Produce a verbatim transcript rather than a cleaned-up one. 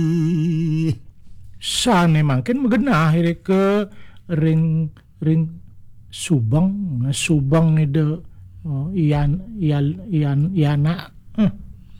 Sana makin magana akhirnya ke ring ring Subang Subang ide oh, iyan iyan iyan iana eh.